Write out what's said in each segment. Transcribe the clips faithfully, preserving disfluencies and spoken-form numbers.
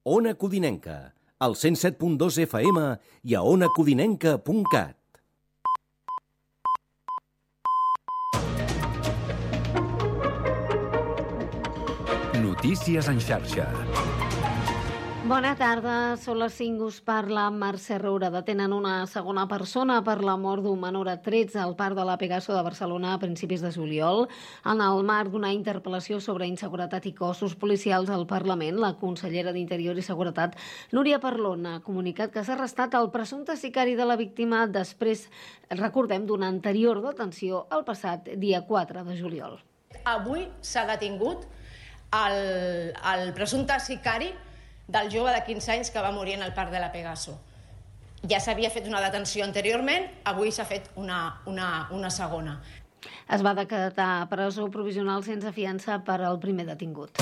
Ona Codinenca, al cent set punt dos F M i a ona codinenca punt cat. Notícies en xarxa. Bona tarda, són les cinc, us parla Mercè Roura. Detenen una segona persona per la mort d'un menor a trets al parc de la Pegaso de Barcelona a principis de juliol. En el marc d'una interpel·lació sobre inseguretat i cossos policials al Parlament, la consellera d'Interior i Seguretat, Núria Parlon, ha comunicat que s'ha arrestat el presumpte sicari de la víctima després, recordem, d'una anterior detenció el passat dia quatre de juliol. Avui s'ha detingut el, el presumpte sicari del jove de quinze anys que va morir en el parc de la Pegaso. Ja s'havia fet una detenció anteriorment, avui s'ha fet una, una, una segona. Es va decretar presó provisional sense fiança per al primer detingut.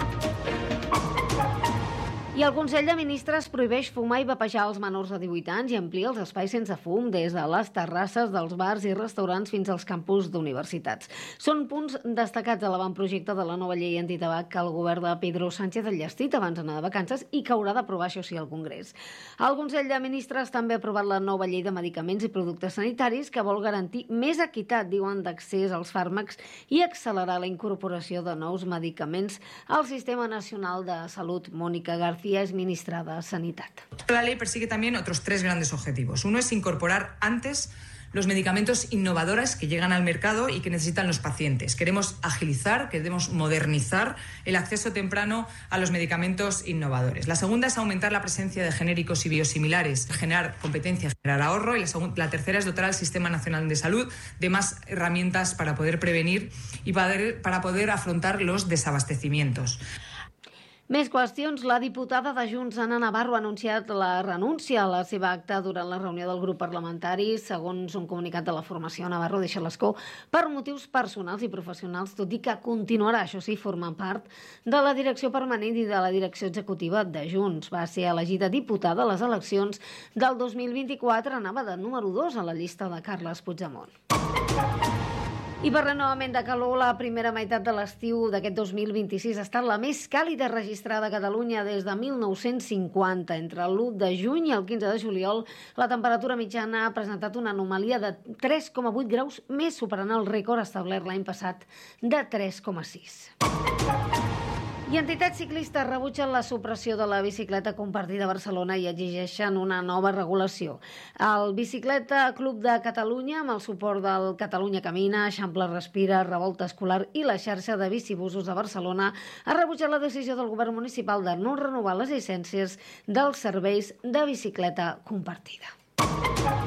I el Consell de Ministres prohibeix fumar i vapejar als menors de divuit anys i amplia els espais sense fum des de les terrasses dels bars i restaurants fins als campus d'universitats. Són punts destacats a l'avantprojecte de la nova llei antitabac que el govern de Pedro Sánchez ha enllestit abans d'anar de vacances i que haurà d'aprovar, això sí, al Congrés. El Consell de Ministres també ha aprovat la nova llei de medicaments i productes sanitaris que vol garantir més equitat, diuen, d'accés als fàrmacs i accelerar la incorporació de nous medicaments al Sistema Nacional de Salut. Mónica García es ministra de Sanidad. La ley persigue también otros tres grandes objetivos. Uno es incorporar antes los medicamentos innovadores que llegan al mercado y que necesitan los pacientes. Queremos agilizar, queremos modernizar el acceso temprano a los medicamentos innovadores. La segunda es aumentar la presencia de genéricos y biosimilares, generar competencia, generar ahorro. Y la, segunda, la tercera es dotar al Sistema Nacional de Salud de más herramientas para poder prevenir y para poder, para poder afrontar los desabastecimientos. Més qüestions. La diputada de Junts, Anna Navarro, ha anunciat la renúncia a la seva acta durant la reunió del grup parlamentari. Segons un comunicat de la formació, Navarro deixa l'escó per motius personals i professionals, tot i que continuarà, això sí, formant part de la direcció permanent i de la direcció executiva de Junts. Va ser elegida diputada a les eleccions del dos mil vint-i-quatre, anava de número dos a la llista de Carles Puigdemont. I parlem novament de calor. La primera meitat de l'estiu d'aquest dos mil vint-i-sis ha estat la més càlida registrada a Catalunya des de mil nou-cents cinquanta. Entre l'u de juny i el quinze de juliol, la temperatura mitjana ha presentat una anomalia de tres coma vuit graus més, superant el rècord establert l'any passat de tres coma sis. I entitats ciclistes rebutgen la supressió de la bicicleta compartida a Barcelona i exigeixen una nova regulació. El Bicicleta Club de Catalunya, amb el suport del Catalunya Camina, Eixample Respira, Revolta Escolar i la xarxa de bicibusos de Barcelona, ha rebutjat la decisió del govern municipal de no renovar les llicències dels serveis de bicicleta compartida.